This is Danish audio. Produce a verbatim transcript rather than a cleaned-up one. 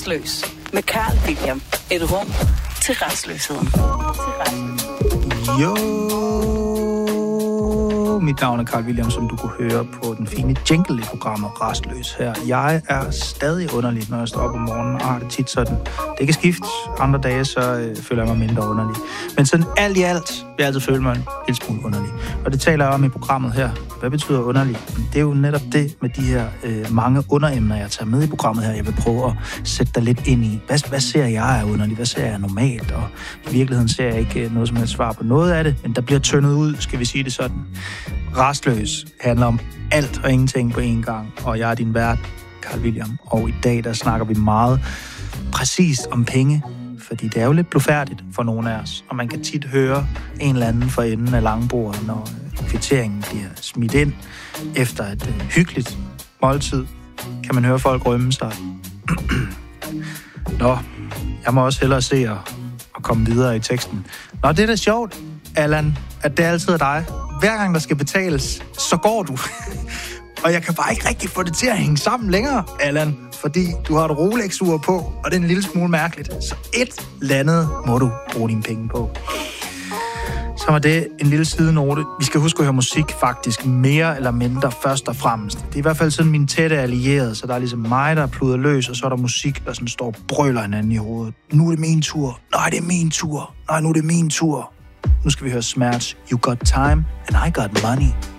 Rastløs med Carl William. Et rum til rastløsheden. Jo, mit navn er Carl William, som du kunne høre på den fine jingle i programmet Rastløs her. Jeg er stadig underlig, når jeg står op om morgenen, og har det tit sådan. Det kan skifte. Andre dage, så øh, føler jeg mig mindre underlig. Men sådan alt i alt vil jeg altid føle mig en lille smule underlig. Og det taler jeg om i programmet her. Hvad betyder underlig? Det er jo netop det med de her øh, mange underemner, jeg tager med i programmet her. Jeg vil prøve at sætte dig lidt ind i. Hvad, hvad ser jeg er underlig? Hvad ser jeg er normalt? Og i virkeligheden ser jeg ikke noget som helst svar på noget af det. Men der bliver tyndet ud, skal vi sige det sådan. Rastløs handler om alt og ingenting på én gang. Og jeg er din vært, Carl William. Og i dag, der snakker vi meget præcist om penge. Fordi det er jo lidt blufærdigt for nogle af os. Og man kan tit høre en eller anden for enden af langbordet, når kvitteringen bliver smidt ind. Efter et øh, hyggeligt måltid, kan man høre folk rømme sig. Nå, jeg må også hellere se og, og komme videre i teksten. Nå, det er da sjovt, Allan, at det altid er dig. Hver gang der skal betales, så går du. Og jeg kan bare ikke rigtig få det til at hænge sammen længere, Allan. Fordi du har et Rolex-ur på, og det er en lille smule mærkeligt. Så et eller andet må du bruge dine penge på. Så var det en lille sidenote. Vi skal huske at høre musik faktisk mere eller mindre først og fremmest. Det er i hvert fald sådan mine tætte allierede, så der er ligesom mig, der er pluder løs, og så er der musik, der sådan står og brøler hinanden i hovedet. Nu er det min tur. Nej, det er min tur. Nej, nu er det min tur. Nu skal vi høre Smerts You Got Time, and I Got Money.